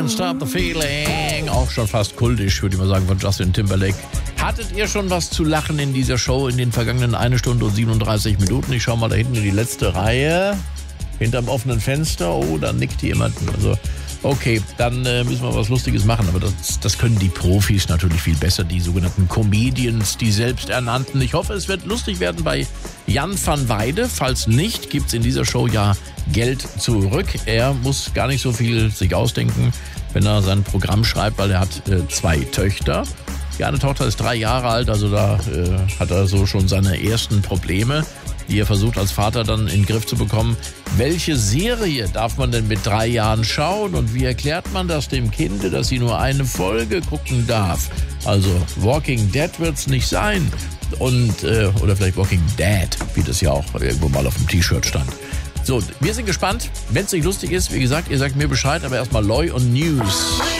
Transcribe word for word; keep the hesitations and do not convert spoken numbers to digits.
Can't Stop the Feeling. Auch schon fast kultisch, würde ich mal sagen, von Justin Timberlake. Hattet ihr schon was zu lachen in dieser Show in den vergangenen eine Stunde und siebenunddreißig Minuten? Ich schaue mal da hinten in die letzte Reihe. Hinterm offenen Fenster. Oh, da nickt jemand. Also, okay, dann äh, müssen wir was Lustiges machen. Aber das, das können die Profis natürlich viel besser, die sogenannten Comedians, die selbsternannten. Ich hoffe, es wird lustig werden bei Jan van Weide. Falls nicht, gibt es in dieser Show ja Geld zurück. Er muss gar nicht so viel sich ausdenken, wenn er sein Programm schreibt, weil er hat äh, zwei Töchter. Die eine Tochter ist drei Jahre alt, also da äh, hat er so schon seine ersten Probleme, die er versucht als Vater dann in den Griff zu bekommen. Welche Serie darf man denn mit drei Jahren schauen und wie erklärt man das dem Kind, dass sie nur eine Folge gucken darf? Also Walking Dead wird's nicht sein. Und, äh, oder vielleicht Walking Dad, wie das ja auch irgendwo mal auf dem T-Shirt stand. So, wir sind gespannt. Wenn es nicht lustig ist, wie gesagt, ihr sagt mir Bescheid, aber erstmal Loi und News.